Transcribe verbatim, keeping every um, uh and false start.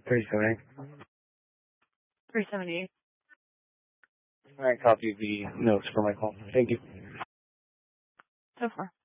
three seventy. three seventy-eight. I copy the notes for my call. Thank you. So far.